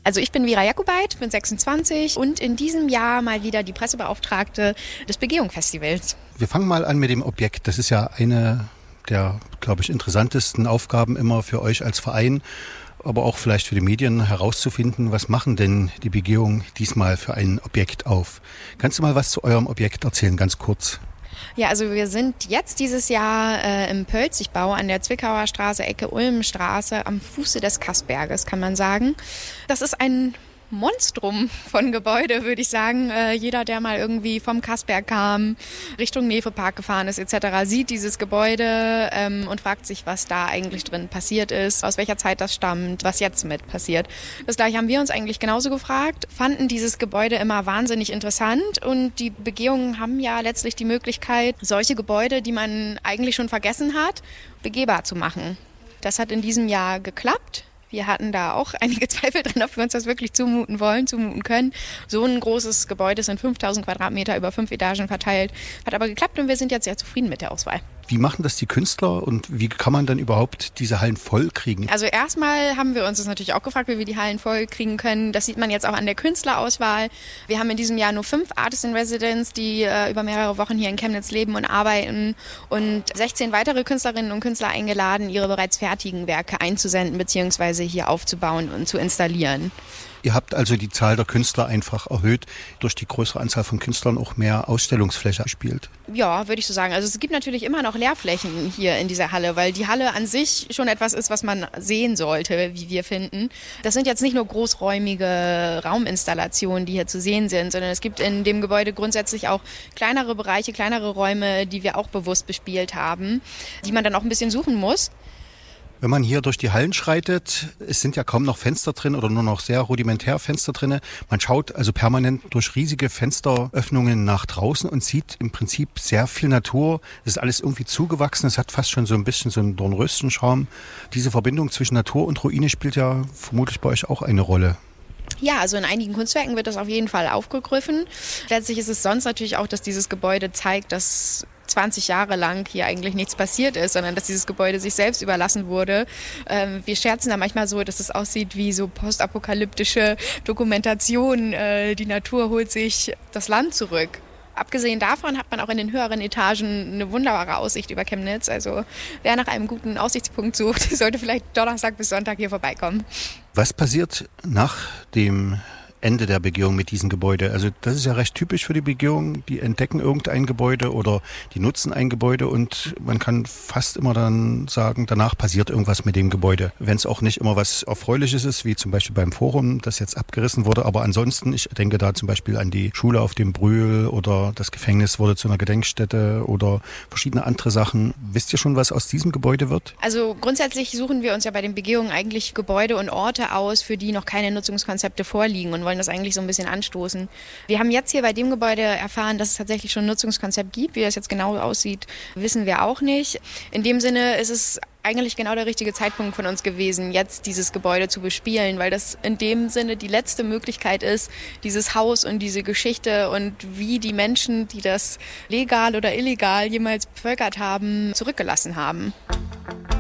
Also ich bin Vera Jakubait, bin 26 und in diesem Jahr mal wieder die Pressebeauftragte des Begehung-Festivals. Wir fangen mal an mit dem Objekt. Das ist ja eine der, glaube ich, interessantesten Aufgaben immer für euch als Verein, aber auch vielleicht für die Medien herauszufinden, was machen denn die Begehung diesmal für ein Objekt auf? Kannst du mal was zu eurem Objekt erzählen, ganz kurz? Ja, also wir sind jetzt dieses Jahr im Pölzigbau an der Zwickauer Straße, Ecke Ulmenstraße, am Fuße des Kassberges, kann man sagen. Das ist ein Monstrum von Gebäude, würde ich sagen. Jeder, der mal irgendwie vom Kassberg kam, Richtung Nevepark gefahren ist etc., sieht dieses Gebäude und fragt sich, was da eigentlich drin passiert ist, aus welcher Zeit das stammt, was jetzt mit passiert. Das gleiche haben wir uns eigentlich genauso gefragt, fanden dieses Gebäude immer wahnsinnig interessant und die Begehungen haben ja letztlich die Möglichkeit, solche Gebäude, die man eigentlich schon vergessen hat, begehbar zu machen. Das hat in diesem Jahr geklappt. Wir hatten da auch einige Zweifel dran, ob wir uns das wirklich zumuten können. So ein großes Gebäude sind 5000 Quadratmeter über 5 Etagen verteilt. Hat aber geklappt und wir sind jetzt sehr zufrieden mit der Auswahl. Wie machen das die Künstler und wie kann man dann überhaupt diese Hallen voll kriegen? Also erstmal haben wir uns das natürlich auch gefragt, wie wir die Hallen voll kriegen können. Das sieht man jetzt auch an der Künstlerauswahl. Wir haben in diesem Jahr nur 5 Artists in Residence, die über mehrere Wochen hier in Chemnitz leben und arbeiten und 16 weitere Künstlerinnen und Künstler eingeladen, ihre bereits fertigen Werke einzusenden bzw. hier aufzubauen und zu installieren. Ihr habt also die Zahl der Künstler einfach erhöht, durch die größere Anzahl von Künstlern auch mehr Ausstellungsfläche gespielt? Ja, würde ich so sagen. Also es gibt natürlich immer noch Leerflächen hier in dieser Halle, weil die Halle an sich schon etwas ist, was man sehen sollte, wie wir finden. Das sind jetzt nicht nur großräumige Rauminstallationen, die hier zu sehen sind, sondern es gibt in dem Gebäude grundsätzlich auch kleinere Bereiche, kleinere Räume, die wir auch bewusst bespielt haben, die man dann auch ein bisschen suchen muss. Wenn man hier durch die Hallen schreitet, es sind ja kaum noch Fenster drin oder nur noch sehr rudimentär Fenster drin. Man schaut also permanent durch riesige Fensteröffnungen nach draußen und sieht im Prinzip sehr viel Natur. Es ist alles irgendwie zugewachsen, es hat fast schon so ein bisschen so einen Dornröschenscharme. Diese Verbindung zwischen Natur und Ruine spielt ja vermutlich bei euch auch eine Rolle. Ja, also in einigen Kunstwerken wird das auf jeden Fall aufgegriffen. Letztlich ist es sonst natürlich auch, dass dieses Gebäude zeigt, dass 20 Jahre lang hier eigentlich nichts passiert ist, sondern dass dieses Gebäude sich selbst überlassen wurde. Wir scherzen da manchmal so, dass es aussieht wie so postapokalyptische Dokumentation. Die Natur holt sich das Land zurück. Abgesehen davon hat man auch in den höheren Etagen eine wunderbare Aussicht über Chemnitz. Also wer nach einem guten Aussichtspunkt sucht, sollte vielleicht Donnerstag bis Sonntag hier vorbeikommen. Was passiert nach dem Ende der Begehung mit diesem Gebäude? Also das ist ja recht typisch für die Begehung. Die entdecken irgendein Gebäude oder die nutzen ein Gebäude und man kann fast immer dann sagen, danach passiert irgendwas mit dem Gebäude. Wenn es auch nicht immer was Erfreuliches ist, wie zum Beispiel beim Forum, das jetzt abgerissen wurde. Aber ansonsten, ich denke da zum Beispiel an die Schule auf dem Brühl oder das Gefängnis wurde zu einer Gedenkstätte oder verschiedene andere Sachen. Wisst ihr schon, was aus diesem Gebäude wird? Also grundsätzlich suchen wir uns ja bei den Begehungen eigentlich Gebäude und Orte aus, für die noch keine Nutzungskonzepte vorliegen und wollen das eigentlich so ein bisschen anstoßen. Wir haben jetzt hier bei dem Gebäude erfahren, dass es tatsächlich schon ein Nutzungskonzept gibt. Wie das jetzt genau aussieht, wissen wir auch nicht. In dem Sinne ist es eigentlich genau der richtige Zeitpunkt von uns gewesen, jetzt dieses Gebäude zu bespielen, weil das in dem Sinne die letzte Möglichkeit ist, dieses Haus und diese Geschichte und wie die Menschen, die das legal oder illegal jemals bevölkert haben, zurückgelassen haben.